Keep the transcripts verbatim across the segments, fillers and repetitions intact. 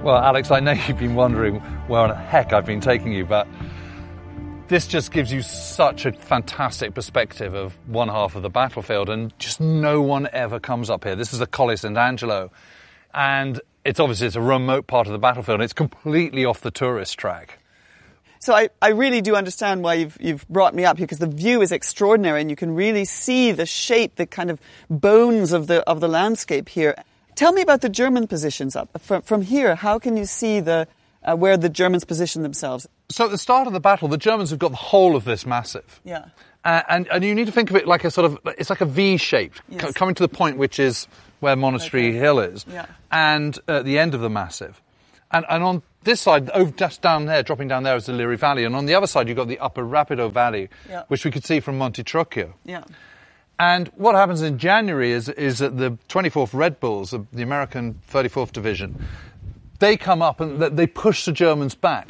Well, Alex, I know you've been wondering where the heck I've been taking you, but this just gives you such a fantastic perspective of one half of the battlefield, and just no one ever comes up here. This is the Colle Sant'Angelo, and it's obviously it's a remote part of the battlefield, and it's completely off the tourist track. So I, I really do understand why you've, you've brought me up here, because the view is extraordinary, and you can really see the shape, the kind of bones of the of the landscape here. Tell me about the German positions up from, from here. How can you see the uh, where the Germans position themselves? So at the start of the battle, the Germans have got the whole of this massive. Yeah. Uh, and, and you need to think of it like a sort of, it's like a V shape, yes. c- coming to the point which is where Monastery okay. Hill is, yeah. and at uh, the end of the massive. And, and on this side, over, just down there, dropping down there is the Liri Valley, and on the other side you've got the Upper Rapido Valley, yeah. which we could see from Monte Trucchio. Yeah. And what happens in January is, is that the twenty-fourth Red Bulls, the, the American thirty-fourth Division, they come up and they push the Germans back.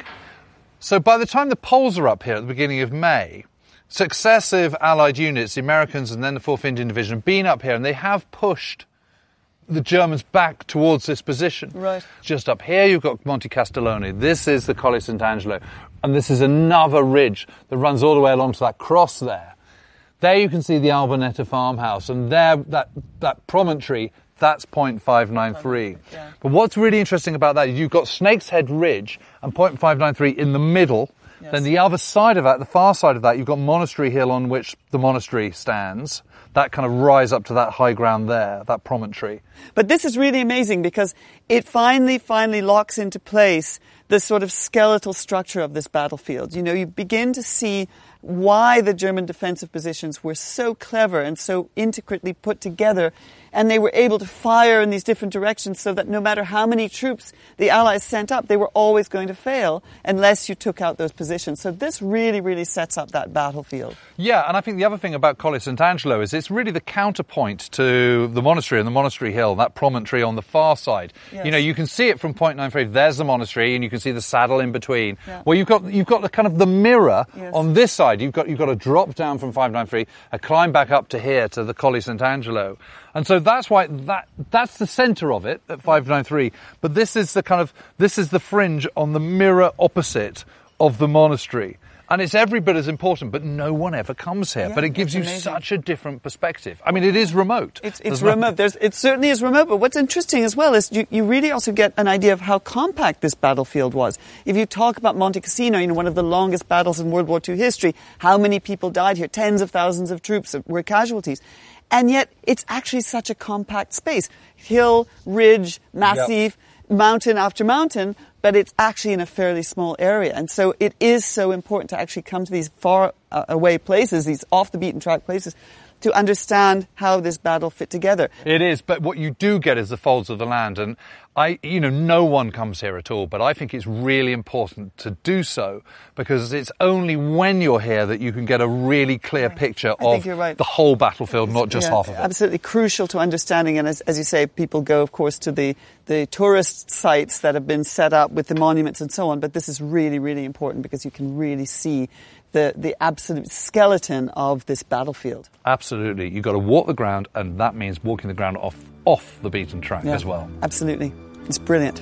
So by the time the Poles are up here at the beginning of May, successive Allied units, the Americans and then the fourth Indian Division, have been up here, and they have pushed the Germans back towards this position. Right. Just up here you've got Monte Castellone. This is the Colle Sant'Angelo. And this is another ridge that runs all the way along to that cross there. There you can see the Albonetta farmhouse, and there, that, that promontory, that's point five nine three. Yeah. But what's really interesting about that is you've got Snake's Head Ridge and point five nine three in the middle. Yes. Then the other side of that, the far side of that, you've got Monastery Hill on which the monastery stands. That kind of rise up to that high ground there, that promontory. But this is really amazing, because it finally, finally locks into place the sort of skeletal structure of this battlefield. You know, you begin to see why the German defensive positions were so clever and so intricately put together, and they were able to fire in these different directions so that no matter how many troops the Allies sent up, they were always going to fail unless you took out those positions. So this really, really sets up that battlefield. Yeah, and I think the other thing about Colle Sant'Angelo is it's really the counterpoint to the monastery and the Monastery Hill, that promontory on the far side. Yes. You know, you can see it from point nine three. There's the monastery, and you can see the saddle in between. Yeah. Well, you've got you've got the kind of the mirror Yes. on this side. You've got you've got to drop down from five nine three, a climb back up to here to the Colle Sant'Angelo. And so that's why that that's the centre of it at five nine three. But this is the kind of this is the fringe on the mirror opposite of the monastery. And it's every bit as important, but no one ever comes here. Yeah, but it gives you amazing. such a different perspective. I mean, it is remote. It's, it's There's no- remote. There's, it certainly is remote. But what's interesting as well is you, you really also get an idea of how compact this battlefield was. If you talk about Monte Cassino, you know, one of the longest battles in World War Two history, how many people died here? Tens of thousands of troops were casualties. And yet it's actually such a compact space. Hill, ridge, massif, Yep. mountain after mountain, but it's actually in a fairly small area. And so it is so important to actually come to these far uh, away places, these off the beaten track places, to understand how this battle fit together. It is, but what you do get is the folds of the land, and I, you know, no one comes here at all, but I think it's really important to do so, because it's only when you're here that you can get a really clear picture I think of you're right. the whole battlefield, not just Yeah, half of it. Absolutely crucial to understanding, and as, as you say, people go, of course, to the, the tourist sites that have been set up with the monuments and so on, but this is really, really important because you can really see the, the absolute skeleton of this battlefield. Absolutely. You've got to walk the ground, and that means walking the ground off, off the beaten track Yeah, as well. Absolutely. It's brilliant.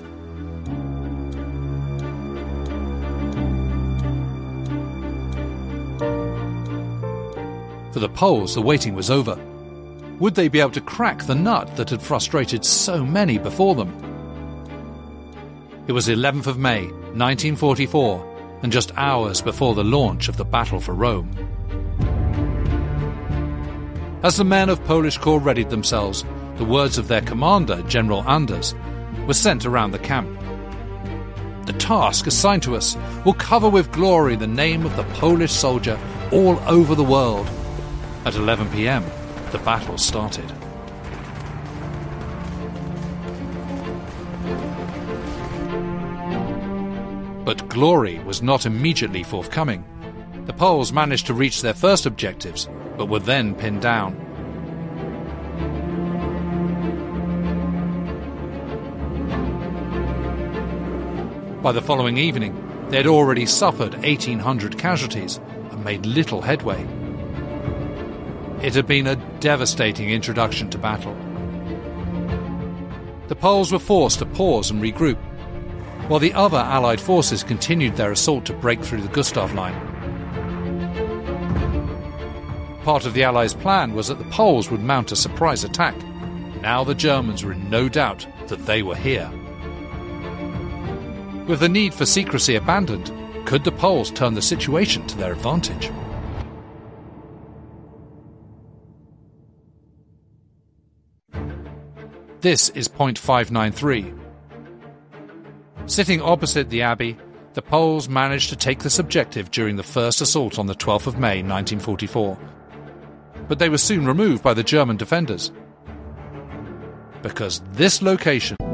For the Poles, the waiting was over. Would they be able to crack the nut that had frustrated so many before them? It was the eleventh of May, nineteen forty-four, and just hours before the launch of the Battle for Rome. As the men of Polish Corps readied themselves, the words of their commander, General Anders, were sent around the camp. The task assigned to us will cover with glory the name of the Polish soldier all over the world. At eleven p.m, the battle started. But glory was not immediately forthcoming. The Poles managed to reach their first objectives, but were then pinned down. By the following evening, they had already suffered eighteen hundred casualties and made little headway. It had been a devastating introduction to battle. The Poles were forced to pause and regroup. while the other Allied forces continued their assault to break through the Gustav Line. Part of the Allies' plan was that the Poles would mount a surprise attack. Now the Germans were in no doubt that they were here. With the need for secrecy abandoned, could the Poles turn the situation to their advantage? This is point five nine three. Sitting opposite the Abbey, the Poles managed to take this objective during the first assault on the twelfth of May nineteen forty-four. But they were soon removed by the German defenders, because this location